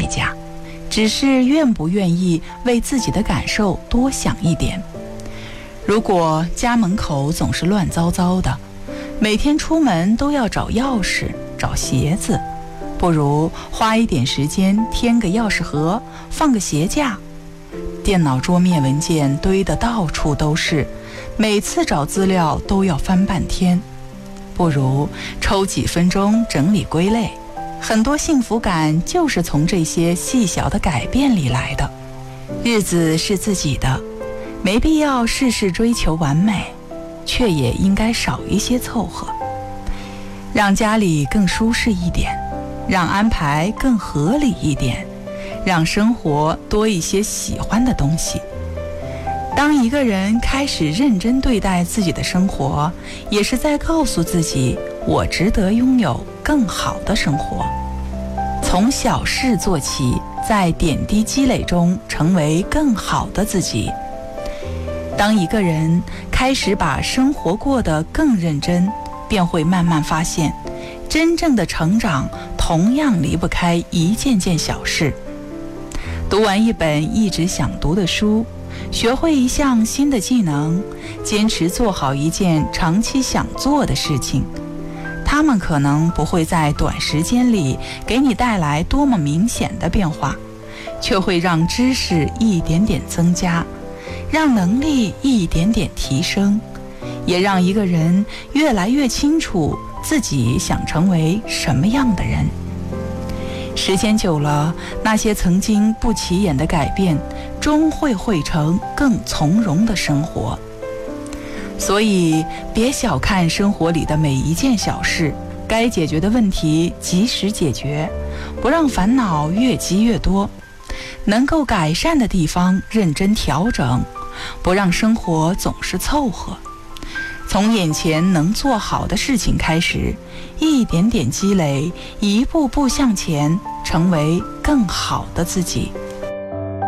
价，只是愿不愿意为自己的感受多想一点。如果家门口总是乱糟糟的，每天出门都要找钥匙、找鞋子，不如花一点时间添个钥匙盒，放个鞋架。电脑桌面文件堆得到处都是，每次找资料都要翻半天，不如抽几分钟整理归类。很多幸福感就是从这些细小的改变里来的。日子是自己的，没必要事事追求完美，却也应该少一些凑合，让家里更舒适一点，让安排更合理一点，让生活多一些喜欢的东西。当一个人开始认真对待自己的生活，也是在告诉自己，我值得拥有更好的生活。从小事做起，在点滴积累中成为更好的自己。当一个人开始把生活过得更认真，便会慢慢发现，真正的成长同样离不开一件件小事。读完一本一直想读的书，学会一项新的技能，坚持做好一件长期想做的事情，他们可能不会在短时间里给你带来多么明显的变化，却会让知识一点点增加，让能力一点点提升，也让一个人越来越清楚自己想成为什么样的人。时间久了，那些曾经不起眼的改变，终会汇成更从容的生活。所以，别小看生活里的每一件小事，该解决的问题及时解决，不让烦恼越积越多。能够改善的地方认真调整，不让生活总是凑合。从眼前能做好的事情开始，一点点积累，一步步向前，成为更好的自己。